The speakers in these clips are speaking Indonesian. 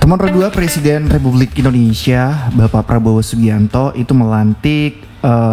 Teman kedua, Presiden Republik Indonesia Bapak Prabowo Subianto itu melantik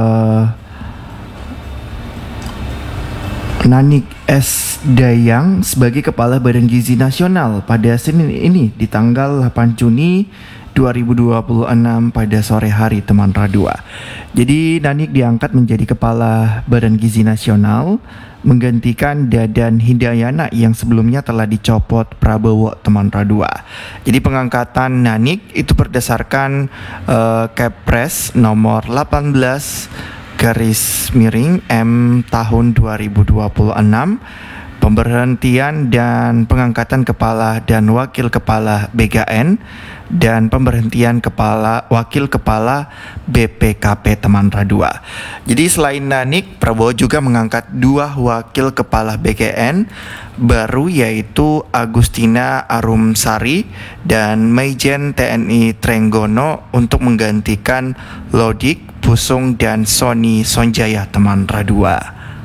Nanik S. Dayang sebagai Kepala Badan Gizi Nasional pada Senin ini di tanggal 8 Juni 2026 pada sore hari, teman Radua. Jadi Nanik diangkat menjadi Kepala Badan Gizi Nasional menggantikan Dadan Hindayana yang sebelumnya telah dicopot Prabowo, teman Radua. Jadi pengangkatan Nanik itu berdasarkan Kepres nomor 18/M tahun 2026, pemberhentian dan pengangkatan kepala dan wakil kepala BKN dan pemberhentian wakil kepala BPKP, teman Radua. Jadi selain Nanik, Prabowo juga mengangkat 2 wakil kepala BKN baru, yaitu Agustina Arumsari dan Maijen TNI Trenggono untuk menggantikan Lodik Pusung dan Sony Sonjaya, teman Radua.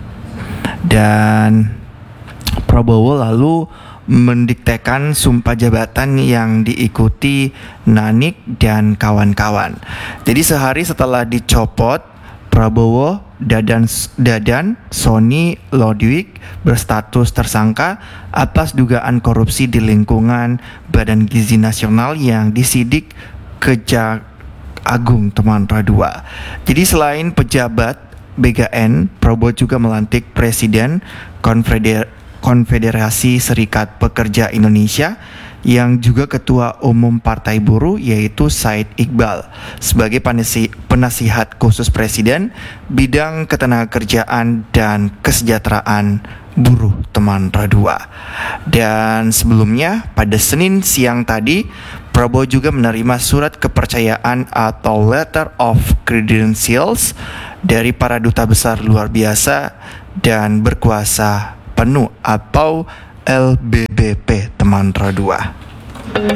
Dan Prabowo lalu mendiktekan sumpah jabatan yang diikuti Nanik dan kawan-kawan. Jadi sehari setelah dicopot, Prabowo, Dadan, Sony, Lodwig berstatus tersangka atas dugaan korupsi di lingkungan Badan Gizi Nasional yang disidik Kejaksaan Agung, teman Radua. Jadi selain pejabat BKN, Prabowo juga melantik Presiden Konfederasi Serikat Pekerja Indonesia yang juga Ketua Umum Partai Buruh, yaitu Said Iqbal, sebagai penasihat khusus Presiden bidang ketenagakerjaan dan kesejahteraan buruh, teman Radua. Dan sebelumnya pada Senin siang tadi, Prabowo juga menerima surat kepercayaan atau Letter of Credentials dari para duta besar luar biasa dan berkuasa penuh atau LBBP, teman Radua.